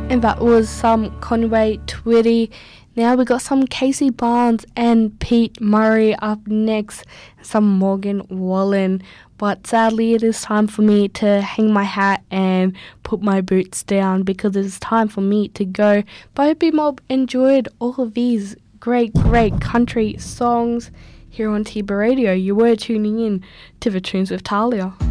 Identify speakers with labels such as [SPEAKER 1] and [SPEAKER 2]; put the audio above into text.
[SPEAKER 1] And that was some Conway Twitty. Now we got some Casey Barnes and Pete Murray up next, some Morgan Wallen. But sadly it is time for me to hang my hat and put my boots down because it is time for me to go. But I hope you all enjoyed all of these great country songs here on Tiba Radio. You were tuning in to the Tunes with Talia.